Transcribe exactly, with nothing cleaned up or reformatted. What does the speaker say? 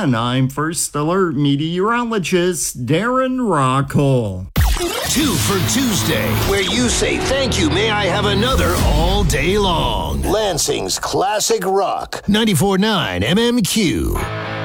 again, I'm First Alert meteorologist Darren Rockall. Two for Tuesday, where you say thank you, may I have another all day long. Lansing's Classic Rock, ninety-four point nine M M Q.